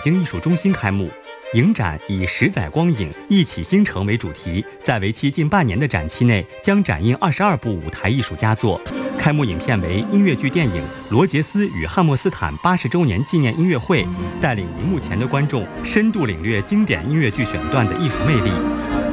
京艺术中心开幕。影展以10载光影，一起星城为主题，在为期近半年的展期内，将展映22部舞台艺术佳作。开幕影片为音乐剧电影《罗杰斯与汉默斯坦80周年纪念音乐会》，带领荧幕前的观众深度领略经典音乐剧选段的艺术魅力。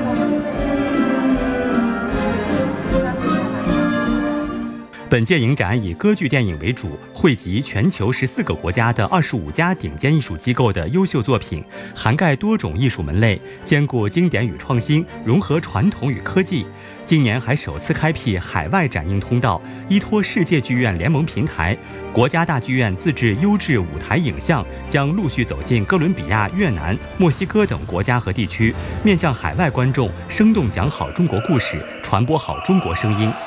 本届影展以歌剧电影为主，汇集全球14个国家的25家顶尖艺术机构的优秀作品，涵盖多种艺术门类，兼顾经典与创新，融合传统与科技。今年还首次开辟海外展映通道，依托世界剧院联盟平台，国家大剧院自制优质舞台影像将陆续走进哥伦比亚、越南、墨西哥等国家和地区，面向海外观众，生动讲好中国故事，传播好中国声音。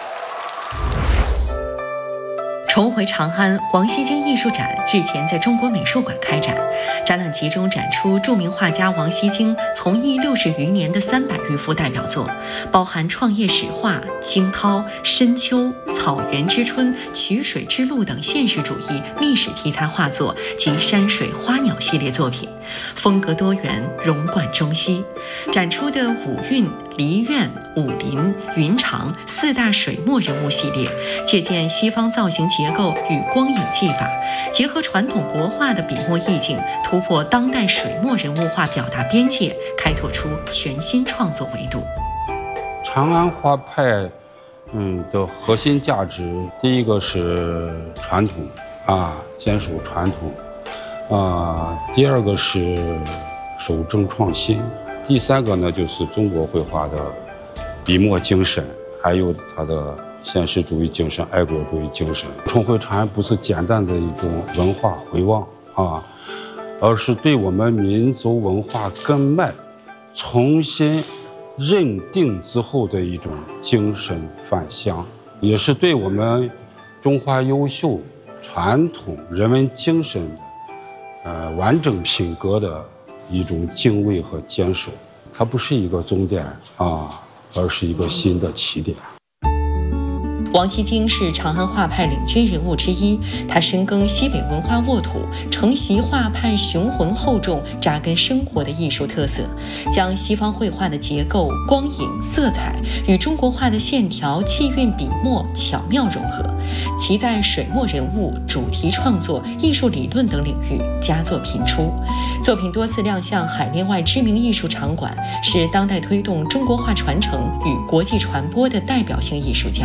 重回长安，王锡京艺术展日前在中国美术馆开展，展览集中展出著名画家王锡京从艺60余年的300余幅代表作，包含创业史画、惊涛、深秋、草原之春、曲水之路等现实主义历史题材画作及山水花鸟系列作品，风格多元，融贯中西。展出的五韵、梨苑、武林、云长4大水墨人物系列，借鉴西方造型结构与光影技法，结合传统国画的笔墨意境，突破当代水墨人物画表达边界，开拓出全新创作维度。 长安画派的核心价值，第一个是传统坚守传统第二个是守正创新，第三个呢就是中国绘画的笔墨精神，还有它的现实主义精神、爱国主义精神。重回长安不是简单的一种文化回望而是对我们民族文化根脉重新认定之后的一种精神返乡，也是对我们中华优秀传统人文精神的完整品格的一种敬畏和坚守。它不是一个终点而是一个新的起点。 王锡京是长安画派领军人物之一，他深耕西北文化沃土，承袭画派雄浑厚重、扎根生活的艺术特色，将西方绘画的结构、光影、色彩与中国画的线条、气韵、笔墨巧妙融合，其在水墨人物、主题创作、艺术理论等领域佳作频出，作品多次亮相海内外知名艺术场馆，是当代推动中国画传承与国际传播的代表性艺术家。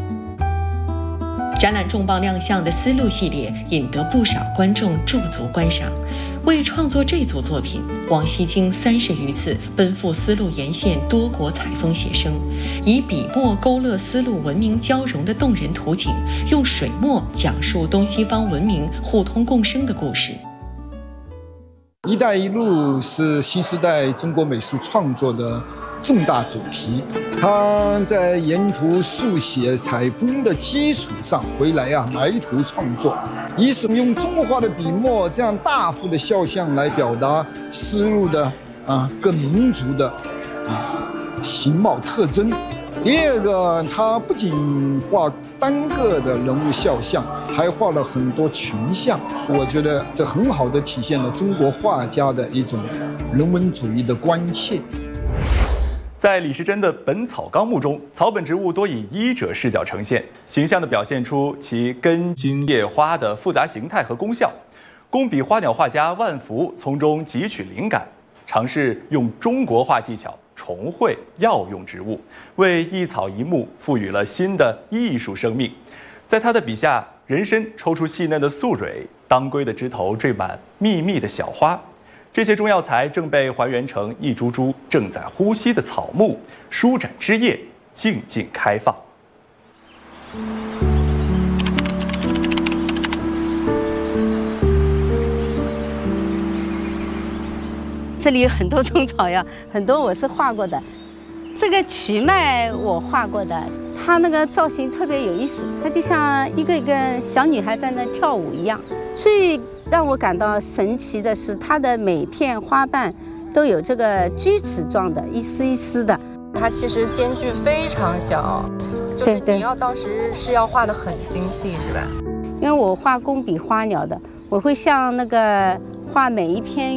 展览重磅亮相的丝路系列引得不少观众驻足观赏。为创作这组作品，王锡京30余次奔赴丝路沿线多国采风写生，以笔墨勾勒丝路文明交融的动人图景，用水墨讲述东西方文明互通共生的故事。 “一带一路”是新时代中国美术创作的重大主题，他在沿途速写采风的基础上回来埋头创作，一是用中国画的笔墨这样大幅的肖像来表达丝路的各民族的形貌特征。第二个，他不仅画单个的人物肖像，还画了很多群像。我觉得这很好的体现了中国画家的一种人文主义的关切。 在李时珍的《本草纲目》中，草本植物多以医者视角呈现，形象地表现出其根茎叶花的复杂形态和功效。工笔花鸟画家万福从中汲取灵感，尝试用中国画技巧重绘药用植物，为一草一木赋予了新的艺术生命。在他的笔下，人参抽出细嫩的素蕊，当归的枝头缀满密密的小花。这些中药材正被还原成一株株正在呼吸的草木，舒展枝叶，静静开放。 这里有很多种草药，很多我是画过的。这个瞿麦我画过的，它那个造型特别有意思，它就像一个小女孩在那跳舞一样。最让我感到神奇的是，它的每片花瓣都有这个锯齿状的，一丝一丝的。 它其实间距非常小，就是你要当时是要画得很精细，是吧？ 因为我画工笔花鸟的，我会像那个画每一篇